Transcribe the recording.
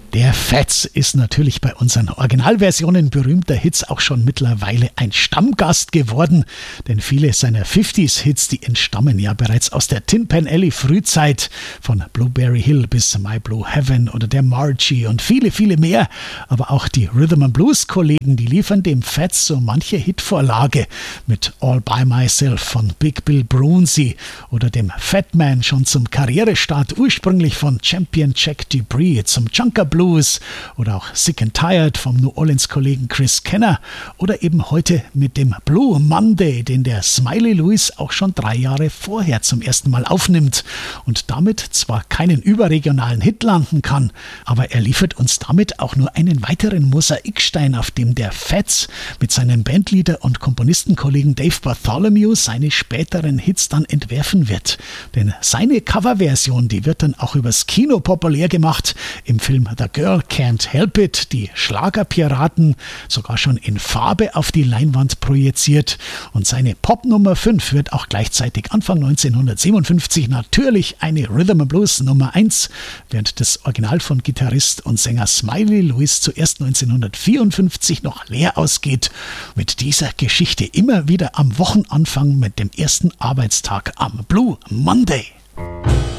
Der Fats ist natürlich bei unseren Originalversionen berühmter Hits auch schon mittlerweile ein Stammgast geworden, denn viele seiner 50s-Hits, die entstammen ja bereits aus der Tin Pan Alley Frühzeit, von Blueberry Hill bis My Blue Heaven oder der Margie und viele, viele mehr. Aber auch die Rhythm and Blues Kollegen, die liefern dem Fats so manche Hitvorlage mit All By Myself von Big Bill Broonzy oder dem Fat Man schon zum Karrierestart ursprünglich von Champion Jack Dupree zum Junker Blues oder auch Sick and Tired vom New Orleans-Kollegen Chris Kenner oder eben heute mit dem Blue Monday, den der Smiley Lewis auch schon 3 Jahre vorher zum ersten Mal aufnimmt und damit zwar keinen überregionalen Hit landen kann, aber er liefert uns damit auch nur einen weiteren Mosaikstein, auf dem der Fats mit seinem Bandleader und Komponistenkollegen Dave Bartholomew seine späteren Hits dann entwerfen wird. Denn seine Coverversion, die wird dann auch übers Kino populär gemacht, im Film The Girl Can't Help It, die Schlagerpiraten, sogar schon in Farbe auf die Leinwand projiziert. Und seine Pop Nummer 5 wird auch gleichzeitig Anfang 1957 natürlich eine Rhythm and Blues Nummer 1, während das Original von Gitarrist und Sänger Smiley Lewis zuerst 1954 noch leer ausgeht. Mit dieser Geschichte immer wieder am Wochenanfang mit dem ersten Arbeitstag am Blue Monday.